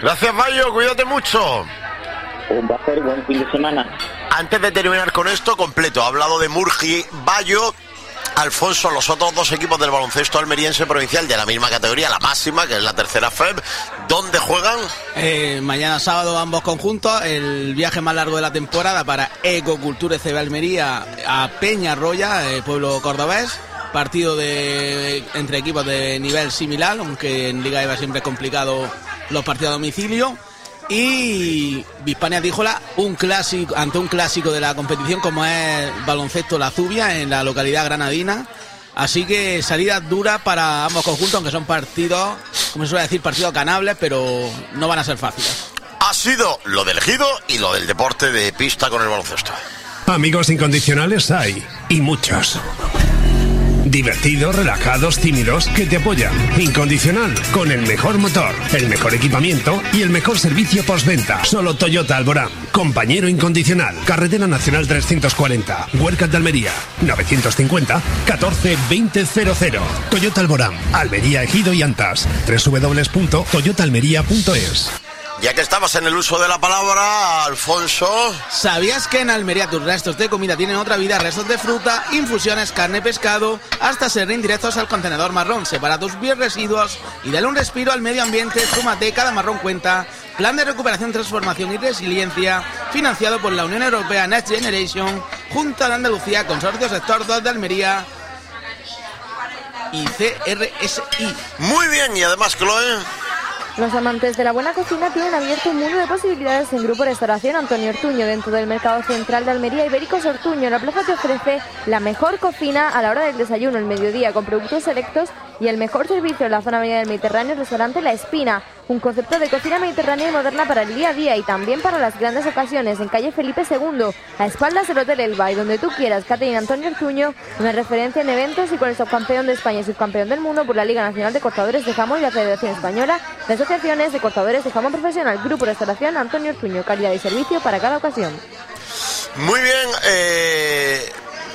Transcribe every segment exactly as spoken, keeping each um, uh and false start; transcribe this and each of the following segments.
Gracias, Bayo, cuídate mucho. Un placer, buen fin de semana. Antes de terminar con esto, completo, ha hablado de Murgi, Bayo, Alfonso, los otros dos equipos del baloncesto almeriense provincial de la misma categoría, la máxima, que es la tercera F E B. ¿Dónde juegan? Eh, mañana sábado ambos conjuntos, el viaje más largo de la temporada para Ecocultura C B Almería a Peñarroya, eh, pueblo cordobés. Partido de entre equipos de nivel similar, aunque en Liga E V A siempre es complicado los partidos a domicilio. Y Hispania Tíjola, un clásico, ante un clásico de la competición como es baloncesto La Zubia en la localidad granadina. Así que salidas duras para ambos conjuntos, aunque son partidos, como se suele decir, partidos ganables, pero no van a ser fáciles. Ha sido lo del Ejido y lo del deporte de pista con el baloncesto. Amigos incondicionales hay, y muchos. Divertidos, relajados, tímidos, que te apoyan. Incondicional, con el mejor motor, el mejor equipamiento y el mejor servicio postventa. Solo Toyota Alborán. Compañero incondicional. Carretera Nacional trescientos cuarenta. Huercas de Almería. novecientos cincuenta, catorce, veinte, cero cero. Toyota Alborán. Almería, Ejido y Antas. doble u doble u doble u punto toyota almería punto es. Ya que estamos en el uso de la palabra, Alfonso... ¿Sabías que en Almería tus restos de comida tienen otra vida? Restos de fruta, infusiones, carne, pescado, hasta ser indirectos al contenedor marrón. Separa tus bioresiduos y dale un respiro al medio ambiente. Súmate, cada marrón cuenta. Plan de recuperación, transformación y resiliencia, financiado por la Unión Europea Next Generation, Junta de Andalucía, Consorcio Sector dos de Almería y C R S I. Muy bien, y además, Chloe... Los amantes de la buena cocina tienen abierto un mundo de posibilidades en Grupo Restauración Antonio Ortuño, dentro del Mercado Central de Almería. Ibéricos Ortuño, la plaza te ofrece la mejor cocina a la hora del desayuno, el mediodía, con productos selectos y el mejor servicio en la zona media del Mediterráneo. Restaurante La Espina, un concepto de cocina mediterránea y moderna para el día a día y también para las grandes ocasiones, en calle Felipe segundo, a espaldas del Hotel Elba, y donde tú quieras. Catering Antonio Ortuño, una referencia en eventos, y con el subcampeón de España y subcampeón del mundo por la Liga Nacional de Cortadores de Jamón y la Federación Española de Asociaciones de Cortadores de Jamón Profesional. Grupo Restauración Antonio Ortuño, calidad y servicio para cada ocasión. Muy bien, eh,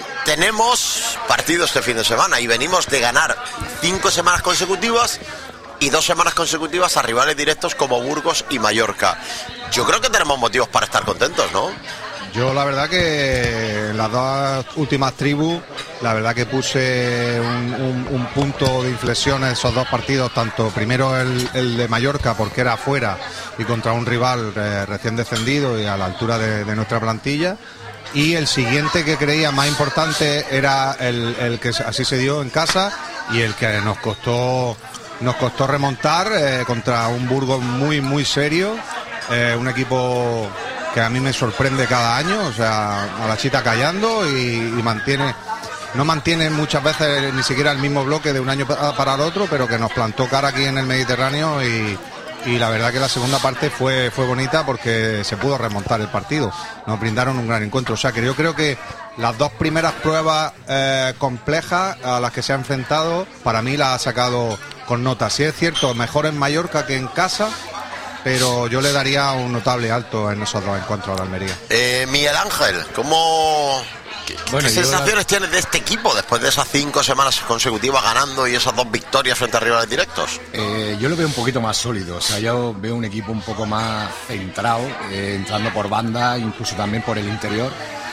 tenemos partido este fin de semana y venimos de ganar cinco semanas consecutivas y dos semanas consecutivas a rivales directos como Burgos y Mallorca. Yo creo que tenemos motivos para estar contentos, ¿no? Yo la verdad que las dos últimas tribus, la verdad que puse un, un, un punto de inflexión en esos dos partidos, tanto primero el, el de Mallorca, porque era afuera y contra un rival eh, recién descendido y a la altura de, de nuestra plantilla, y el siguiente que creía más importante era el, el que así se dio en casa y el que nos costó nos costó remontar eh, contra un Burgos muy muy serio, eh, un equipo que a mí me sorprende cada año, o sea, a la chita callando y, y mantiene, no mantiene muchas veces ni siquiera el mismo bloque de un año para el otro, pero que nos plantó cara aquí en el Mediterráneo y, y la verdad que la segunda parte fue, fue bonita porque se pudo remontar el partido, nos brindaron un gran encuentro, o sea que yo creo que las dos primeras pruebas eh, complejas a las que se ha enfrentado, para mí las ha sacado con nota. Sí es cierto, mejor en Mallorca que en casa, pero yo le daría un notable alto en esos dos encuentros de Almería. Eh, Miguel Ángel, ¿cómo, qué, bueno, qué sensaciones la... tienes de este equipo después de esas cinco semanas consecutivas ganando y esas dos victorias frente a rivales directos? Eh, yo lo veo un poquito más sólido, o sea, yo veo un equipo un poco más centrado, eh, entrando por banda, incluso también por el interior,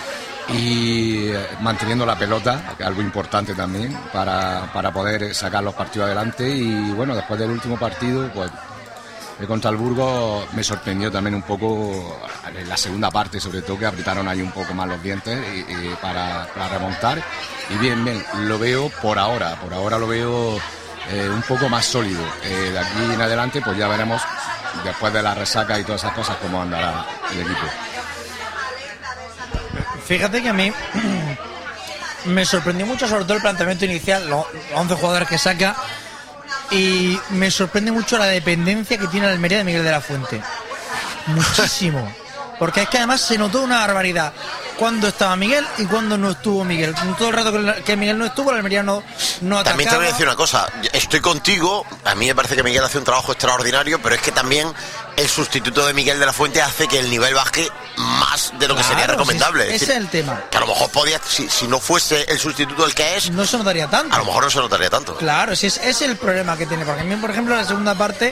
y manteniendo la pelota, algo importante también para, para poder sacar los partidos adelante. Y bueno, después del último partido, pues contra el Burgos me sorprendió también un poco en la segunda parte, sobre todo que apretaron ahí un poco más los dientes y, y para, para remontar. Y bien, bien, lo veo por ahora, por ahora lo veo eh, un poco más sólido. Eh, de aquí en adelante pues ya veremos, después de la resaca y todas esas cosas, cómo andará el equipo. Fíjate que a mí me sorprendió mucho, sobre todo el planteamiento inicial, los once jugadores que saca, y me sorprende mucho la dependencia que tiene la Almería de Miguel de la Fuente. Muchísimo. Porque es que además se notó una barbaridad cuando estaba Miguel y cuando no estuvo Miguel. Todo el rato que Miguel no estuvo, la Almería no, no atacaba. También te voy a decir una cosa, estoy contigo, a mí me parece que Miguel hace un trabajo extraordinario, pero es que también el sustituto de Miguel de la Fuente hace que el nivel baje más de lo que claro, sería recomendable. Ese es, decir, ese es el tema. Que a lo mejor podía, si, si no fuese el sustituto el que es, no se notaría tanto. A lo mejor no se notaría tanto. Claro, ese es, es el problema que tiene. Porque a mí, por ejemplo, en la segunda parte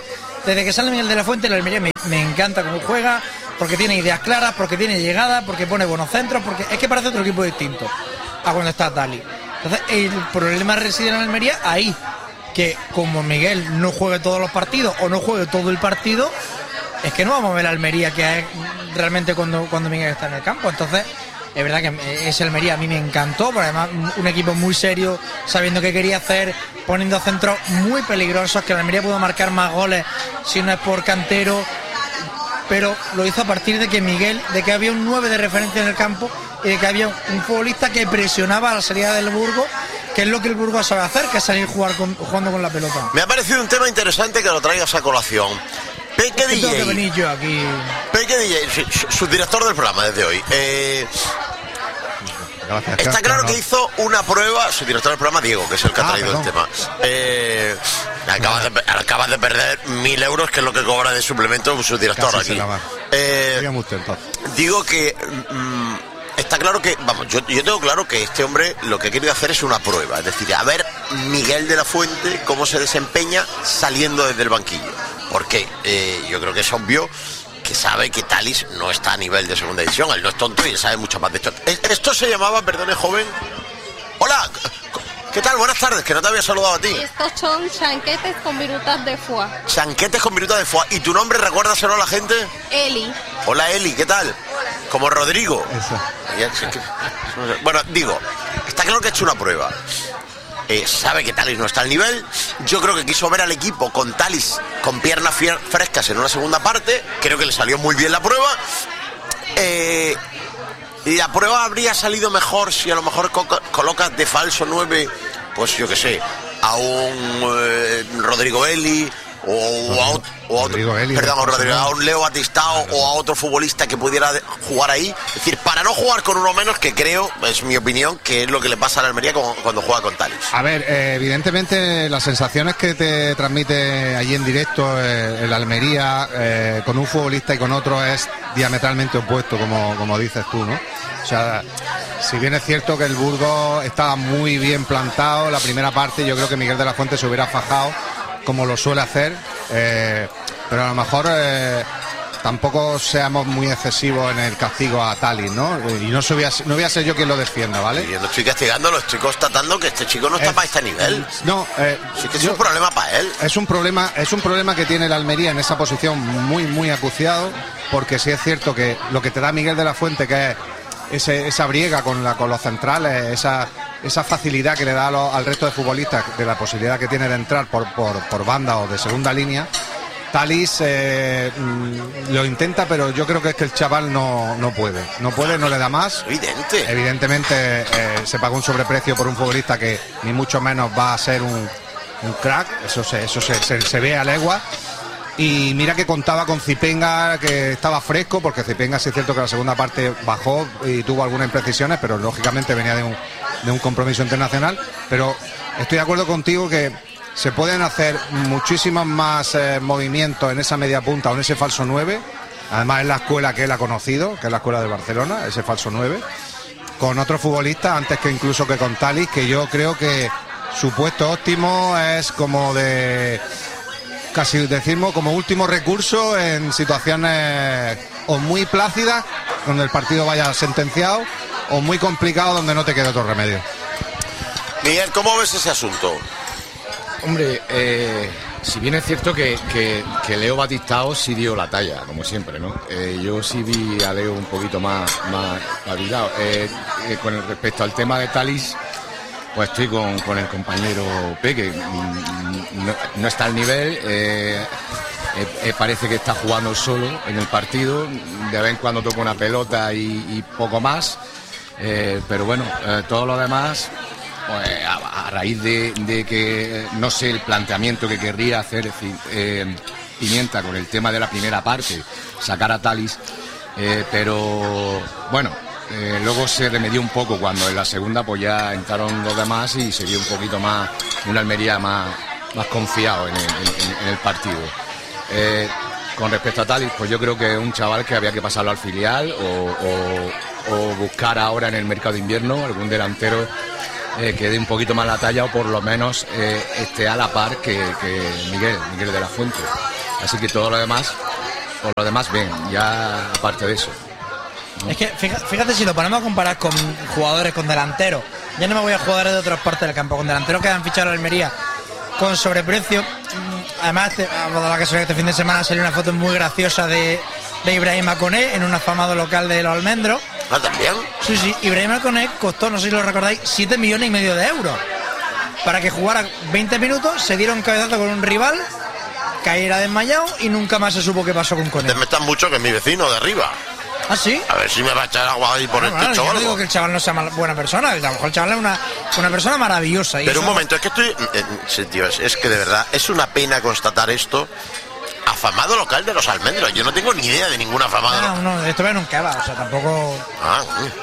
desde que sale Miguel de la Fuente, el Almería me, me encanta cómo juega, porque tiene ideas claras, porque tiene llegada, porque pone buenos centros, porque es que parece otro equipo distinto a cuando está Tali. Entonces el problema reside en Almería ahí, que como Miguel no juegue todos los partidos o no juegue todo el partido, es que no vamos a ver la Almería que es realmente cuando, cuando Miguel está en el campo. Entonces es verdad que ese Almería a mí me encantó, pero además un equipo muy serio, sabiendo qué quería hacer, poniendo centros muy peligrosos, que la Almería pudo marcar más goles si no es por Cantero, pero lo hizo a partir de que Miguel, de que había un nueve de referencia en el campo y de que había un futbolista que presionaba a la salida del Burgos, que es lo que el Burgos sabe hacer, que es salir jugar con, jugando con la pelota. Me ha parecido un tema interesante que lo traigas a colación. Peque D J. Tengo que venir yo aquí. Peque D J, subdirector del programa desde hoy. Eh, Gracias, está claro no. que hizo una prueba, su director del programa, Diego, que es el que ha Ah, traído perdón. el tema. Eh, acabas, de, acabas de perder mil euros, que es lo que cobra de suplemento su director Casi aquí. se la va. Eh, Dígame usted, entonces. digo que mm, está claro que, vamos, yo, yo tengo claro que este hombre lo que ha querido hacer es una prueba, es decir, a ver Miguel de la Fuente cómo se desempeña saliendo desde el banquillo, porque eh, yo creo que es obvio que sabe que Talis no está a nivel de segunda división, él no es tonto y él sabe mucho más de esto. Esto se llamaba, perdone joven, hola, ¿qué tal? Buenas tardes, que no te había saludado a ti. Estos son chanquetes con virutas de foie. Chanquetes con viruta de foie. ¿Y tu nombre, recuérdaselo a la gente? Eli. Hola Eli, ¿qué tal? Como Rodrigo. Eso. Bueno, digo, está claro que ha hecho una prueba. Eh, sabe que Talis no está al nivel. Yo creo que quiso ver al equipo con Talis con piernas fier- frescas en una segunda parte. Creo que le salió muy bien la prueba. Eh, la prueba habría salido mejor si a lo mejor co- colocas de falso nueve, pues yo qué sé, a un eh, Rodrigo Eli o, o a, ot- o a otro, Rodrigo Eli, perdón, de Rodrigo, a Barcelona. un Leo Batistao o a otro futbolista que pudiera de- jugar ahí. Es decir, para no jugar con uno menos, que creo, es mi opinión, que es lo que le pasa a la Almería con- cuando juega con Talis. A ver, eh, evidentemente las sensaciones que te transmite allí en directo eh, el Almería eh, con un futbolista y con otro es diametralmente opuesto, como, como dices tú, ¿no? O sea, si bien es cierto que el Burgos estaba muy bien plantado, la primera parte yo creo que Miguel de la Fuente se hubiera fajado como lo suele hacer, eh, pero a lo mejor eh, tampoco seamos muy excesivos en el castigo a Talis, ¿no? Y no, se voy a, no voy a ser yo quien lo defienda, ¿vale? Y yo no estoy castigando, lo estoy constatando que este chico no está Es- para este nivel. No, eh, Sí que es yo- un problema para él. es un problema, es un problema que tiene el Almería en esa posición muy, muy acuciado, porque sí es cierto que lo que te da Miguel de la Fuente, que es ese, esa briega con, la, con los centrales, esa, esa facilidad que le da a los- al resto de futbolistas, de la posibilidad que tiene de entrar por, por, por banda o de segunda línea. Talis eh, mm, lo intenta, pero yo creo que es que el chaval no, no puede, no puede, no le da más. Evidente. Evidentemente eh, se pagó un sobreprecio por un futbolista que ni mucho menos va a ser un, un crack, eso se, eso se, se, se ve a legua. Y mira que contaba con Zipenga, que estaba fresco, porque Zipenga sí es cierto que la segunda parte bajó y tuvo algunas imprecisiones, pero lógicamente venía de un, de un compromiso internacional. Pero estoy de acuerdo contigo que se pueden hacer muchísimos más eh, movimientos en esa media punta o en ese falso nueve. Además es la escuela que él ha conocido, que es la escuela de Barcelona, ese falso nueve, con otros futbolistas antes que incluso que con Talis, que yo creo que su puesto óptimo es como de, casi decimos, como último recurso en situaciones o muy plácidas, donde el partido vaya sentenciado, o muy complicado, donde no te quede otro remedio. Miguel, ¿cómo ves ese asunto? Hombre, eh, si bien es cierto que, que, que Leo Batistao sí dio la talla, como siempre, ¿no? Eh, yo sí vi a Leo un poquito más, más habilitado. Eh, eh, con el respecto al tema de Talis, pues estoy con, con el compañero Peque. Mm, No, no está al nivel, eh, eh, eh, parece que está jugando solo en el partido, de vez en cuando toca una pelota y, y poco más, eh, pero bueno, eh, todo lo demás... Pues a, a raíz de, de que no sé el planteamiento que querría hacer es decir, eh, Pimienta con el tema de la primera parte, sacar a Talis, eh, pero bueno, eh, luego se remedió un poco cuando en la segunda pues ya entraron los demás y se vio un poquito más, una Almería más, más confiado en el, en, en el partido. Eh, con respecto a Talis, pues yo creo que es un chaval que había que pasarlo al filial o, o, o buscar ahora en el mercado de invierno algún delantero Eh, que dé un poquito más la talla o por lo menos eh, esté a la par que, que Miguel, Miguel de la Fuente. Así que todo lo demás, por lo demás, bien, ya aparte de eso. Es que fíjate, fíjate si lo ponemos a comparar con jugadores, con delanteros. Ya no me voy a jugadores de otras partes del campo, con delanteros que han fichado a Almería con sobreprecio. Además, este, la que este fin de semana salió una foto muy graciosa de, de Ibrahima Koné en un afamado local de Los Almendros. ¿Ah, también? Sí, sí, Ibrahima Koné costó, no sé si lo recordáis, siete millones y medio de euros. Para que jugara veinte minutos, se diera un cabezazo con un rival, cayera desmayado y nunca más se supo qué pasó con Koné. Te metan mucho que es mi vecino de arriba. ¿Ah, sí? A ver si me va a echar agua ahí por no, el bueno, techo o yo no algo. digo que el chaval no sea mal, buena persona, a lo mejor el chaval es una, una persona maravillosa. Y Pero eso... un momento, es que estoy... Eh, sí, tío, es, es que de verdad, es una pena constatar esto. Afamado local de Los Almendros. Yo no tengo ni idea de ningún afamado. No, no, esto era un kebab, o sea, tampoco... Ah,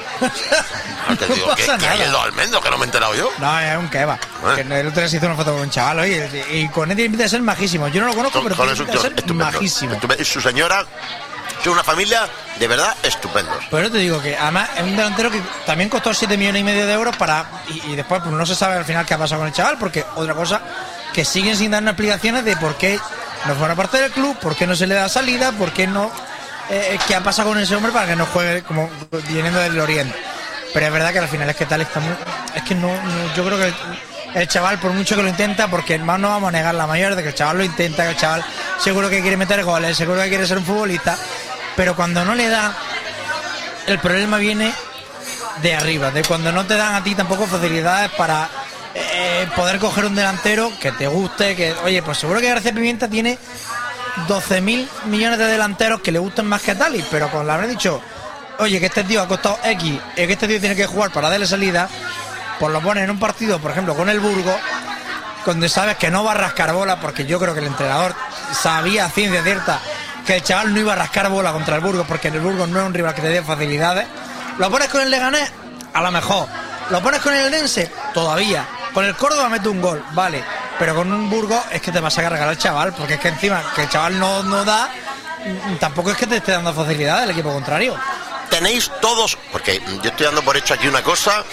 no te digo no que, pasa que hay nada. en Los Almendros, que no me he enterado yo. No, es un kebab. Ah. Que el otro día se hizo una foto con un chaval, oye, y con él tiene pinta de ser majísimo. Yo no lo conozco, Con, pero con tiene eso, pinta de tío, ser estupendo, majísimo. estupendo. Y su señora, es una familia de verdad estupendos. Pero yo te digo que además es un delantero que también costó siete millones y medio de euros para y, y después pues no se sabe al final qué ha pasado con el chaval, porque otra cosa que siguen sin darnos explicaciones de por qué no forma parte del club, por qué no se le da salida, por qué no eh, qué ha pasado con ese hombre para que no juegue como viniendo del Oriente. Pero es verdad que al final es que tal está muy, es que no, no yo creo que el, el chaval por mucho que lo intenta, porque más no vamos a negar la mayor de que el chaval lo intenta, que el chaval seguro que quiere meter goles, seguro que quiere ser un futbolista, pero cuando no le da, el problema viene de arriba, de cuando no te dan a ti tampoco facilidades para eh, poder coger un delantero que te guste, que oye, pues seguro que García Pimienta tiene doce mil millones de delanteros que le gusten más que a Tali, pero con la habré dicho, oye, que este tío ha costado X, y que este tío tiene que jugar para darle salida, pues lo pone en un partido, por ejemplo, con el Burgos, donde sabes que no va a rascar bola, porque yo creo que el entrenador sabía a ciencia cierta que el chaval no iba a rascar bola contra el Burgos, porque el Burgos no es un rival que te dé facilidades. Lo pones con el Leganés, a lo mejor. Lo pones con el Eldense, todavía. Con el Córdoba mete un gol, vale. Pero con un Burgos es que te vas a cargar al chaval, porque es que encima que el chaval no, no da, tampoco es que te esté dando facilidades el equipo contrario. Tenéis todos, porque yo estoy dando por hecho aquí una cosa,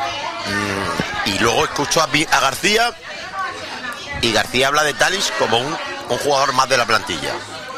mmm, y luego escucho a, a García, y García habla de Talis como un, un jugador más de la plantilla.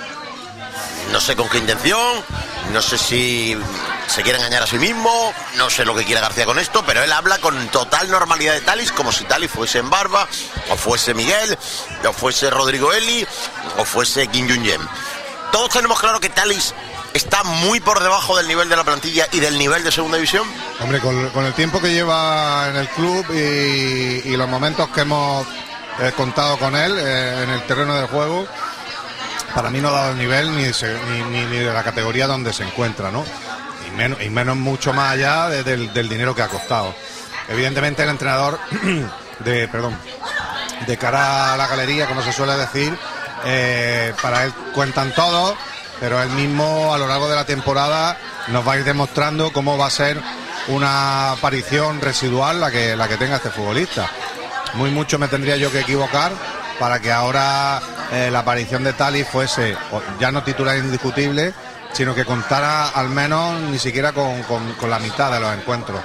No sé con qué intención, no sé si se quiere engañar a sí mismo, no sé lo que quiere García con esto, pero él habla con total normalidad de Talis, como si Talis fuese en Barba, o fuese Miguel, o fuese Rodrigo Eli, o fuese Kim Jong-un. Todos tenemos claro que Talis está muy por debajo del nivel de la plantilla y del nivel de segunda división. Hombre, con, con el tiempo que lleva en el club y, y los momentos que hemos eh, contado con él eh, en el terreno del juego, para mí no ha dado el nivel ni, se, ni, ni, ni de la categoría donde se encuentra, ¿no? Y menos, y menos mucho más allá de, del, del dinero que ha costado. Evidentemente el entrenador de, perdón, de cara a la galería, como se suele decir, eh, para él cuentan todos, pero él mismo a lo largo de la temporada nos va a ir demostrando cómo va a ser una aparición residual la que, la que tenga este futbolista. Muy mucho me tendría yo que equivocar para que ahora eh, la aparición de Tali fuese ya no titular indiscutible, sino que contara al menos ni siquiera con, con, con la mitad de los encuentros.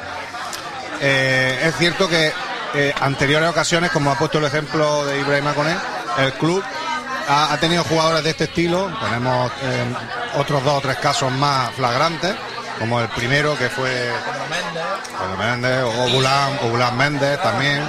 Eh, es cierto que eh, anteriores ocasiones, como ha puesto el ejemplo de Ibrahima Koné, el club ha, ha tenido jugadores de este estilo. Tenemos eh, otros dos o tres casos más flagrantes, como el primero que fue Pedro Méndez, o Bulán, o Bulán Méndez también.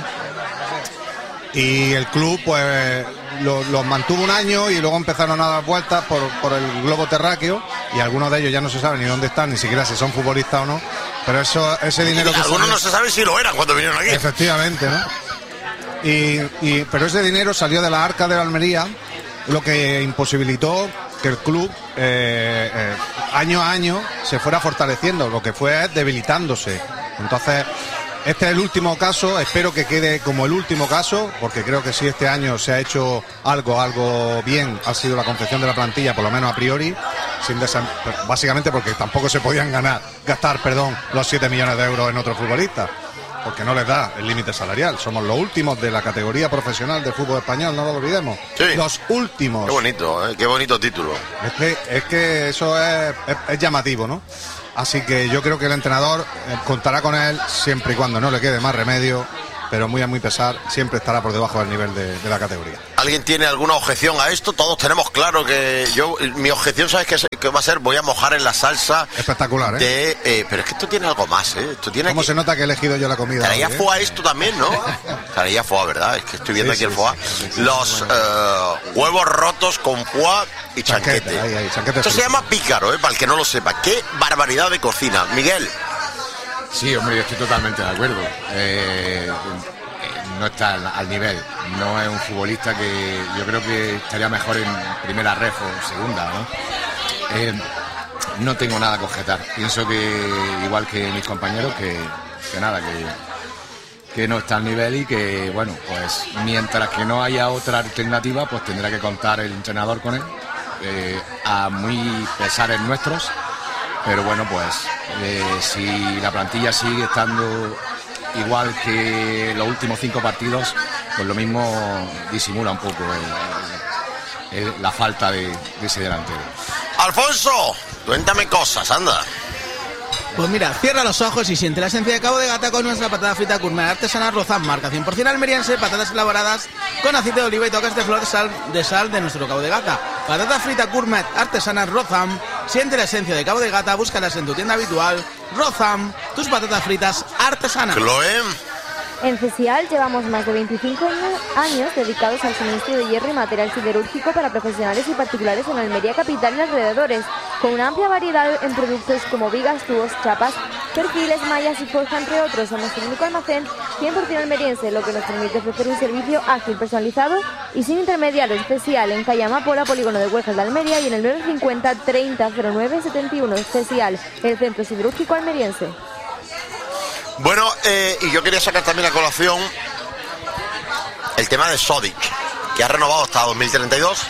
Y el club pues los lo mantuvo un año y luego empezaron a dar vueltas por, por el globo terráqueo, y algunos de ellos ya no se sabe ni dónde están, ni siquiera si son futbolistas o no, pero eso ese dinero y que algunos salió, no se sabe si lo eran cuando vinieron aquí. Efectivamente, ¿no? Y, y, pero ese dinero salió de la arca de la Almería, lo que imposibilitó que el club eh, eh, año a año se fuera fortaleciendo, lo que fue debilitándose. Entonces este es el último caso, espero que quede como el último caso, porque creo que si este año se ha hecho algo, algo bien, ha sido la confección de la plantilla, por lo menos a priori, sin desem... básicamente porque tampoco se podían ganar, gastar, perdón, los siete millones de euros en otros futbolistas, porque no les da el límite salarial. Somos los últimos de la categoría profesional del fútbol español, no lo olvidemos. Sí. Los últimos. Qué bonito, ¿eh? Qué bonito título. Es que, es que eso es, es, es llamativo, ¿no? Así que yo creo que el entrenador eh, contará con él siempre y cuando no le quede más remedio pero muy a muy pesar siempre estará por debajo del nivel de, de la categoría. ¿Alguien tiene alguna objeción a esto? Todos tenemos claro que yo, mi objeción, ¿sabes qué, es, qué va a ser? Voy a mojar en la salsa. Espectacular, ¿eh? De, eh pero es que esto tiene algo más, ¿eh? Esto tiene ¿Cómo que... se nota que he elegido yo la comida? Traía hoy, eh? foie esto también, ¿no? Traía foie, ¿verdad? Es que estoy viendo Sí, aquí sí, el foie. sí, sí, sí, Los eh, huevos rotos con foie y chanquete. Chanquete, ahí, ahí, chanquete Esto se frito. llama pícaro, ¿eh? Para el que no lo sepa. ¡Qué barbaridad de cocina! Miguel. Sí, hombre, yo estoy totalmente de acuerdo. Eh, eh, no está al, al nivel. No es un futbolista que yo creo que estaría mejor en primera ref o segunda, ¿no? Eh, no tengo nada que objetar. Pienso que, igual que mis compañeros, que, que nada, que, que no está al nivel y que, bueno, pues mientras que no haya otra alternativa, pues tendrá que contar el entrenador con él, eh, a muy pesares nuestros. Pero bueno, pues eh, si la plantilla sigue estando igual que los últimos cinco partidos, pues lo mismo disimula un poco eh, eh, la falta de, de ese delantero. Alfonso, cuéntame cosas, anda. Pues mira, cierra los ojos y siente la esencia de Cabo de Gata con nuestra patata frita gourmet artesana Rozam, marca cien por ciento almeriense, patatas elaboradas con aceite de oliva y toques de flor de sal de, sal de nuestro Cabo de Gata. Patata frita gourmet artesana Rozam, siente la esencia de Cabo de Gata, búscalas en tu tienda habitual. Rozam, tus patatas fritas artesanas. Chloe. En CESIAL llevamos más de veinticinco años dedicados al suministro de hierro y material siderúrgico para profesionales y particulares en Almería capital y alrededores, con una amplia variedad en productos como vigas, tubos, chapas, perfiles, mallas y forja, entre otros. Somos el único almacén cien por ciento almeriense, lo que nos permite ofrecer un servicio ágil, personalizado y sin intermediarios. CESIAL en calle Amapola, polígono de Huejas de Almería, y en el nueve cincuenta treinta cero nueve setenta y uno. CESIAL, el centro siderúrgico almeriense. Bueno, eh, y yo quería sacar también a colación el tema de Sodic, que ha renovado hasta dos mil treinta y dos,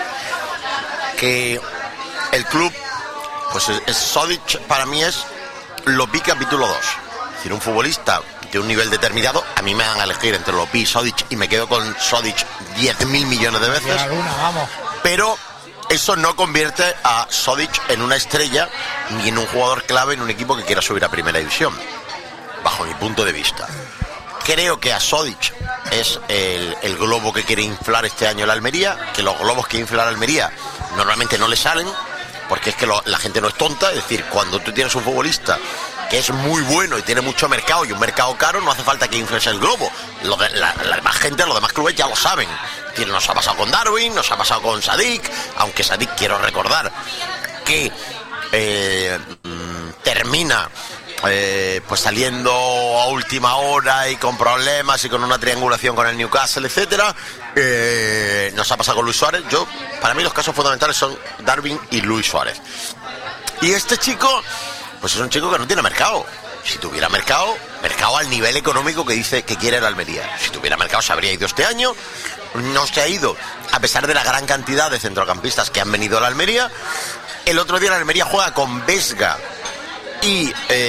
que el club, pues es, Sodic para mí es Lopi capítulo dos, es decir, un futbolista de un nivel determinado. A mí me van a elegir entre Lopi y Sodic y me quedo con Sodic diez mil millones de veces, vamos. pero eso no convierte a Sodic en una estrella ni en un jugador clave en un equipo que quiera subir a primera división, bajo mi punto de vista. Creo que a Sodic es el, el globo que quiere inflar este año la Almería, que los globos que infla la Almería normalmente no le salen, porque es que lo, la gente no es tonta. Es decir, cuando tú tienes un futbolista que es muy bueno y tiene mucho mercado y un mercado caro, no hace falta que infles el globo. Lo de, la, la demás gente, los demás clubes ya lo saben. Nos ha pasado con Darwin, nos ha pasado con Sadik, aunque Sadik, quiero recordar que eh, termina Eh, pues saliendo a última hora y con problemas y con una triangulación con el Newcastle, etcétera. Eh, nos ha pasado con Luis Suárez. Yo, para mí los casos fundamentales son Darwin y Luis Suárez. Y este chico, pues es un chico que no tiene mercado. Si tuviera mercado, mercado al nivel económico que dice que quiere el Almería. Si tuviera mercado se habría ido este año. No se ha ido, a pesar de la gran cantidad de centrocampistas que han venido a la Almería. El otro día la Almería juega con Vesga y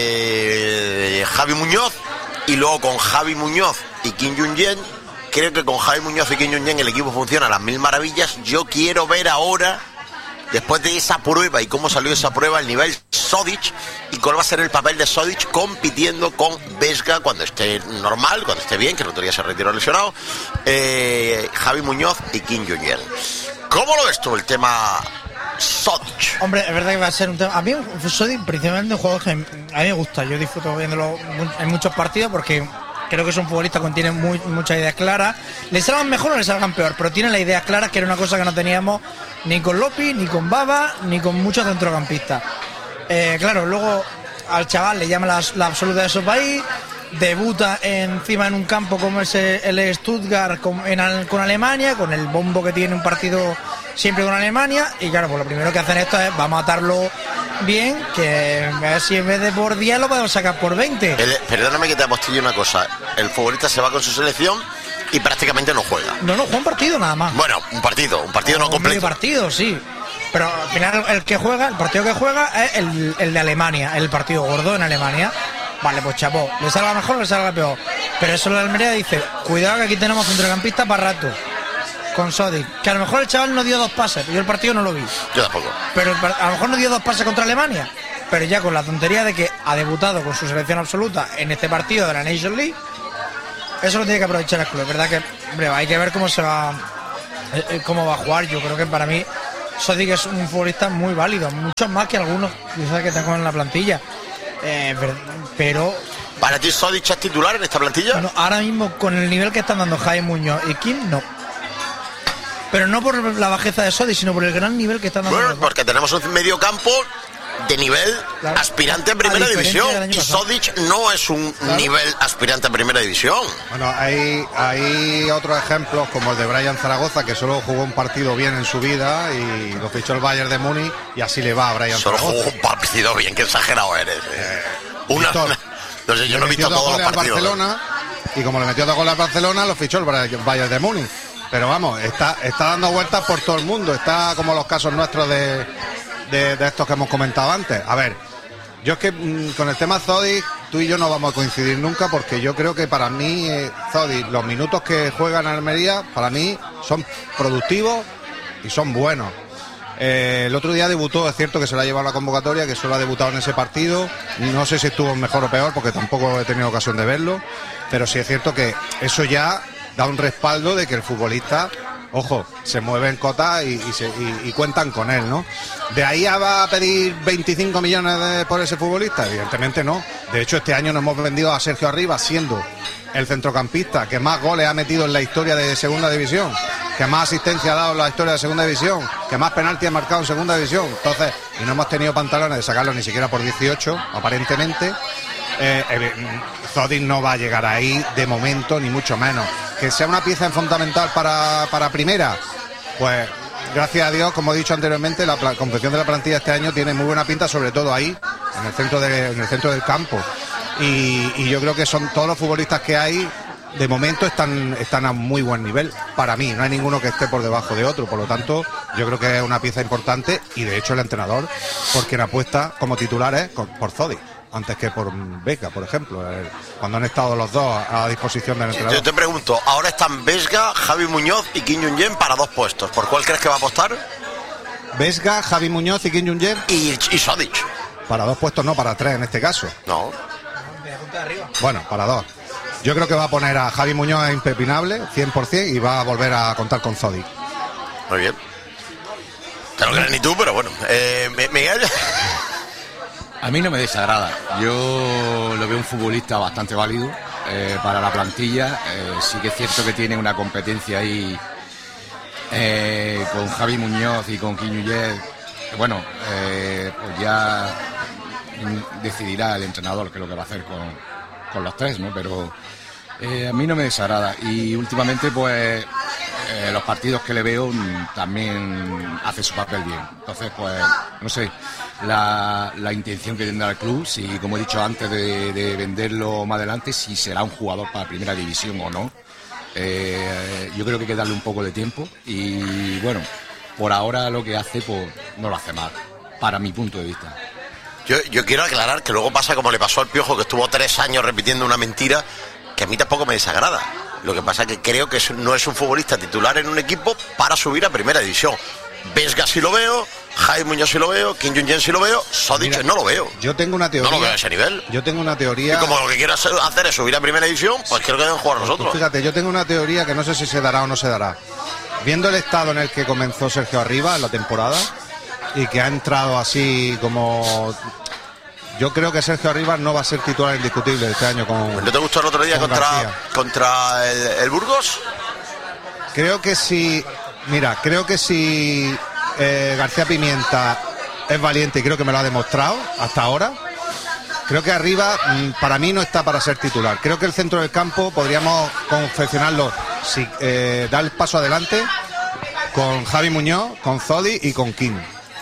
eh, Javi Muñoz, y luego con Javi Muñoz y Kim Jong-yen. Creo que con Javi Muñoz y Kim Jong-yen el equipo funciona a las mil maravillas. Yo quiero ver ahora, después de esa prueba y cómo salió esa prueba, el nivel Sodic y cuál va a ser el papel de Sodic compitiendo con Vesga cuando esté normal, cuando esté bien, que el otro día se retiró lesionado, eh, Javi Muñoz y Kim Jong-yen. ¿Cómo lo ves tú el tema Sodic? Hombre, es verdad que va a ser un tema. A mí Sodic principalmente un jugador que a mí me gusta. Yo disfruto viéndolo en muchos partidos porque creo que es un futbolista que tiene muy, muchas ideas claras. Le salgan mejor o le salgan peor, pero tiene las ideas claras, que era una cosa que no teníamos ni con Lopi, ni con Baba, ni con muchos centrocampistas. Eh, claro, luego al chaval le llama la, la absoluta de su país, debuta encima en un campo como es el Stuttgart con, en, con Alemania, con el bombo que tiene un partido siempre con Alemania, y claro, pues lo primero que hacen esto es vamos a atarlo bien, que a ver si en vez de por diez lo podemos sacar por veinte. El, perdóname que te apostille una cosa, el futbolista se va con su selección y prácticamente no juega. No, no, juega un partido nada más. Bueno, un partido, un partido no, no completo. Un partido, sí. Pero al final el que juega, el partido que juega es el, el de Alemania, el partido gordo en Alemania. Vale, pues chapó, le salga mejor o le salga peor. Pero eso la Almería dice, cuidado que aquí tenemos centrocampistas para rato. Con Sodic, que a lo mejor el chaval no dio dos pases, yo el partido no lo vi. Yo tampoco. Pero a lo mejor no dio dos pases contra Alemania. Pero ya con la tontería de que ha debutado con su selección absoluta en este partido de la Nations League, Eso lo tiene que aprovechar el club. Es verdad que, hombre, hay que ver cómo se va, eh, cómo va a jugar. Yo creo que para mí Sodic es un futbolista muy válido, mucho más que algunos quizás que tengo en la plantilla. Eh, pero ¿para ti Sodic es titular en esta plantilla? No, ahora mismo con el nivel que están dando Jaime Muñoz y Kim, no. Pero no por la bajeza de Sodic, sino por el gran nivel que están dando. Bueno, porque tenemos un medio campo de nivel claro. aspirante a primera a división y Sodic no es un claro. nivel aspirante a primera división. Bueno, hay, hay otros ejemplos como el de Brian Zaragoza, que solo jugó un partido bien en su vida y lo fichó el Bayern de Múnich y así le va a Brian solo Zaragoza. Solo jugó un partido bien, qué exagerado eres. Eh. Una, Víctor, no sé, yo no he visto todos los partidos. Barcelona, y como le metió dos goles al Barcelona, lo fichó el Bayern de Múnich. Pero vamos, está, está dando vueltas por todo el mundo, está como los casos nuestros de, de, de estos que hemos comentado antes. A ver, yo es que mmm, con el tema Sodic, tú y yo no vamos a coincidir nunca, porque yo creo que para mí eh, Sodic, los minutos que juega en Almería, para mí son productivos y son buenos. Eh, el otro día debutó, es cierto que se lo ha llevado a la convocatoria, que solo ha debutado en ese partido. No sé si estuvo mejor o peor, porque tampoco he tenido ocasión de verlo, pero sí es cierto que eso ya da un respaldo de que el futbolista, ojo, se mueve en cota y, y, se, y, y cuentan con él, ¿no? ¿De ahí a va a pedir veinticinco millones de, por ese futbolista? Evidentemente no. De hecho, este año nos hemos vendido a Sergio Arribas siendo el centrocampista que más goles ha metido en la historia de Segunda División, que más asistencia ha dado en la historia de Segunda División, que más penalti ha marcado en Segunda División. Entonces, y no hemos tenido pantalones de sacarlo ni siquiera por dieciocho, aparentemente. Eh, eh, Sodic no va a llegar ahí de momento, ni mucho menos. Que sea una pieza fundamental para, para primera, pues gracias a Dios, como he dicho anteriormente, la pla- confección de la plantilla este año tiene muy buena pinta, sobre todo ahí, en el centro, de, en el centro del campo. Y, y yo creo que son todos los futbolistas que hay, de momento están, están a muy buen nivel. Para mí, no hay ninguno que esté por debajo de otro, por lo tanto, yo creo que es una pieza importante y de hecho el entrenador, por quien apuesta como titulares por Sodic, antes que por Vesga, por ejemplo, cuando han estado los dos a disposición del entrenador. Yo te pregunto, ahora están Vesga, Javi Muñoz y Kim Jong-un para dos puestos. ¿Por cuál crees que va a apostar? Vesga, Javi Muñoz y Kim Jong-un y, y Sodic. Para dos puestos, no, para tres en este caso. No. Bueno, para dos. Yo creo que va a poner a Javi Muñoz impepinable, cien por ciento, y va a volver a contar con Sodic. Muy bien. Te lo crees ni tú, pero bueno. Eh, Miguel... A mí no me desagrada. Yo lo veo un futbolista bastante válido eh, para la plantilla. Eh, sí que es cierto que tiene una competencia ahí eh, con Javi Muñoz y con Quiñonet. Bueno, eh, pues ya decidirá el entrenador qué es lo que va a hacer con, con los tres, ¿no? Pero eh, a mí no me desagrada. Y últimamente, pues, eh, los partidos que le veo también hace su papel bien. Entonces, pues, no sé. La, la intención que tendrá el club, si como he dicho antes de, de venderlo más adelante, si será un jugador para primera división o no. Eh, yo creo que hay que darle un poco de tiempo y bueno, por ahora lo que hace pues no lo hace mal, para mi punto de vista. Yo, yo quiero aclarar que luego pasa como le pasó al Piojo, que estuvo tres años repitiendo una mentira que a mí tampoco me desagrada. Lo que pasa es que creo que no es un futbolista titular en un equipo para subir a primera división. Vesga sí lo veo, Jaime Muñoz sí lo veo, Kim Jong-un sí lo veo, Sodic Mira, no lo veo. Yo tengo una teoría. No lo veo a ese nivel. Yo tengo una teoría. Y como lo que quiero hacer es subir a primera división, pues quiero que deben jugar nosotros. Pues fíjate, yo tengo una teoría que no sé si se dará o no se dará. Viendo el estado en el que comenzó Sergio Arribas en la temporada y que ha entrado así como... Yo creo que Sergio Arribas no va a ser titular indiscutible este año con... ¿No te gustó el otro día contra, contra el, el Burgos? Creo que sí. Mira, creo que si eh, García Pimienta es valiente y creo que me lo ha demostrado hasta ahora, creo que arriba para mí no está para ser titular. Creo que el centro del campo podríamos confeccionarlo, si, eh, dar el paso adelante con Javi Muñoz, con Sodic y con Kim.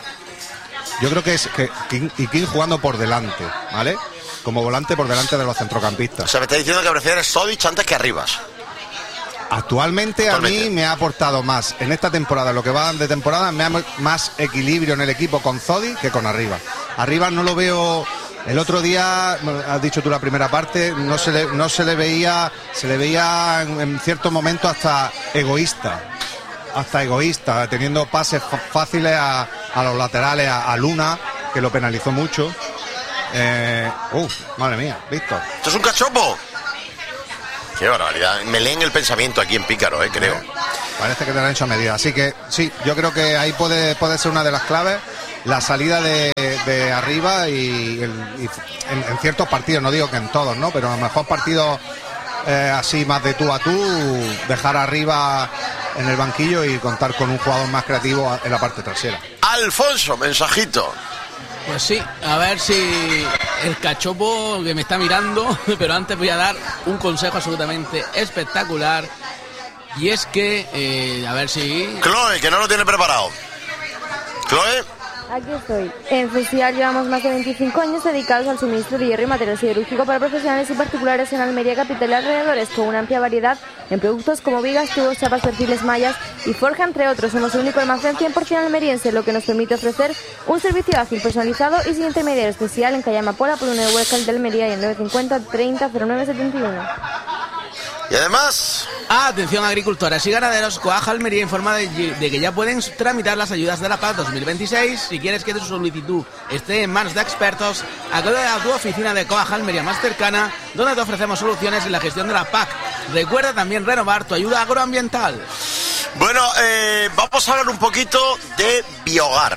Yo creo que es que Kim, y Kim jugando por delante, ¿vale? Como volante por delante de los centrocampistas. O sea, me está diciendo que prefieres Sodic antes que Arribas. Actualmente, Actualmente a mí me ha aportado más en esta temporada, lo que va de temporada, me ha más equilibrio en el equipo con Sodic que con Arribas. Arribas no lo veo. El otro día, has dicho tú la primera parte, no se le, no se le veía, se le veía en, en ciertos momentos hasta egoísta, hasta egoísta, teniendo pases fáciles a, a los laterales, a, a Luna, que lo penalizó mucho. Eh, uh, madre mía, Víctor. ¿Esto es un cachopo? Qué barbaridad. Me leen el pensamiento aquí en Pícaro, eh, creo. Parece que te lo han hecho a medida. Así que sí, yo creo que ahí puede, puede ser una de las claves, la salida de, de arriba y, el, y en, en ciertos partidos, no digo que en todos, ¿no? Pero a lo mejor partidos eh, así más de tú a tú, dejar arriba en el banquillo y contar con un jugador más creativo en la parte trasera. Alfonso, mensajito. Pues sí, a ver si el cachopo que me está mirando, pero antes voy a dar un consejo absolutamente espectacular, y es que, eh, a ver si... Chloe, que no lo tiene preparado. Chloe. Aquí estoy. En Festival llevamos más de veinticinco años dedicados al suministro de hierro y material siderúrgico para profesionales y particulares en Almería, capital y alrededores, con una amplia variedad en productos como vigas, tubos, chapas, perfiles, mallas y forja, entre otros. Somos el único almacén cien por ciento almeriense, lo que nos permite ofrecer un servicio ágil, personalizado y sin intermediario, especial en calle Amapola, por una Huescal de Almería, y en nueve cincuenta treinta cero nueve setenta y uno. Y además... Atención, agricultores y ganaderos, Coaja Almería informa de, de que ya pueden tramitar las ayudas de la P A C dos mil veintiséis. Si quieres que tu solicitud esté en manos de expertos, acude a tu oficina de Coaja Almería más cercana, donde te ofrecemos soluciones en la gestión de la P A C. Recuerda también renovar tu ayuda agroambiental. Bueno, eh, vamos a hablar un poquito de Biogar.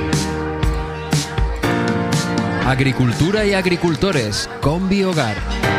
Agricultura y agricultores con Biogar.